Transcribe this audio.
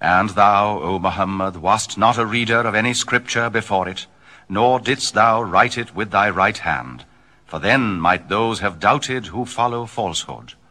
And thou, O Muhammad, wast not a reader of any scripture before it, nor didst thou write it with thy right hand, for then might those have doubted who follow falsehood.